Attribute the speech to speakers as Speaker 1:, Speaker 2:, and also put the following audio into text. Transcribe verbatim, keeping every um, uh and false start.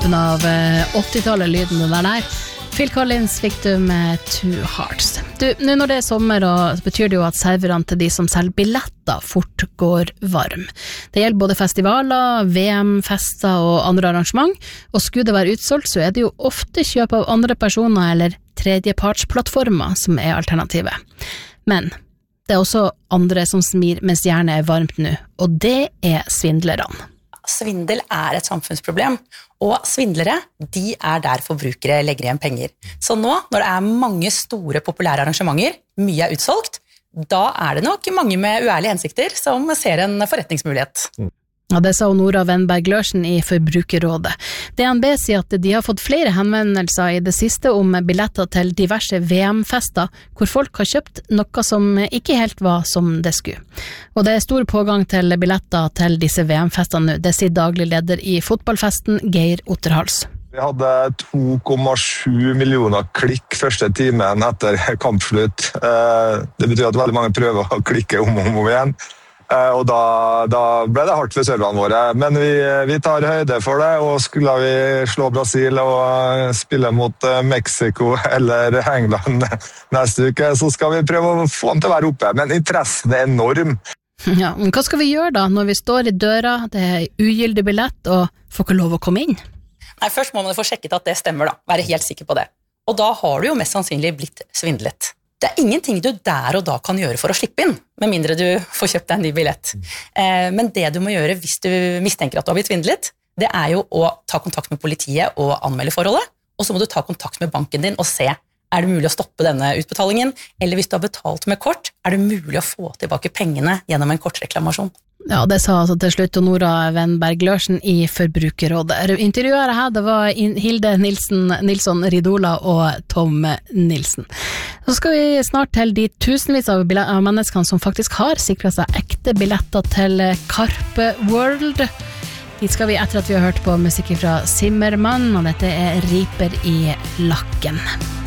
Speaker 1: Slutten av åttitallet lyden den der der. Phil Collins fikk du med Two Hearts. Du, nå når det er sommer, og så betyr det jo at serverne til de som selger billetter fort går varm. Det gjelder både festivaler, V M-fester og andre arrangement, og skulle det være utsolgt, så er det jo ofte kjøp av andre personer eller tredjepartsplattformer som er alternativet. Men det er også andre som smir mens jernet er varmt nå, og det er svindlerne.
Speaker 2: Svindel er et samfunnsproblem, og svindlere, de er der forbrukere legger igjen penger. Så nå, når det er mange store populære arrangementer, mye er utsolgt, da er det nok mange med uærlige hensikter som ser en forretningsmulighet.
Speaker 1: Ja, det sa Nora Wenberg Lørensen i Forbrukerrådet. D N B sier at de har fått flere henvendelser i det siste om billetter til diverse V M-fester, hvor folk har kjøpt noe som ikke helt var som det skulle. Og det er stor pågang til billetter til disse V M-festene nå, det sier daglig leder i fotballfesten, Geir Otterhals.
Speaker 3: Vi hadde to komma sju millioner klikk første timen etter kampslutt. Det betyr at veldig mange prøver å klikke om og om igjen. Og da, da ble det hardt for serverne våre, men vi, vi tar høyde for det, og skulle vi slå Brasil og spille mot Mexico eller England neste uke, så skal vi prøve å få den til å være oppe, men interessen er enorm.
Speaker 1: Ja, men hva skal vi gjøre da, når vi står i døra, det er ugyldig billett, og får ikke lov å komme inn?
Speaker 2: Nei, først må man få sjekket at det stemmer da, være helt sikker på det. Og da har du jo mest sannsynlig blitt svindlet. Det er ingenting du der og da kan gjøre for å slippe inn, med mindre du får kjøpt deg en ny billett. Eh, men det du må gjøre hvis du mistenker at du har blitt svindlet, det er jo å ta kontakt med politiet og anmelde forholdet, og så må du ta kontakt med banken din og se, er det mulig å stoppe denne utbetalingen, eller hvis du har betalt med kort, er det mulig å få tilbake pengene gjennom en kortreklamasjon.
Speaker 1: Ja, det sa altså til slutt Nora Wenberg Lørensen i Forbrukerrådet. Intervjuere her, det var Hilde Nilsen, Nilsson Ridola og Tom Nilsen. Så skal vi snart til de tusenvis av, av menneskene som faktisk har sikret seg ekte billetter til Carpe World. Dit skal vi etter at vi har hørt på musikk fra Zimmermann, og dette er Riper i lakken.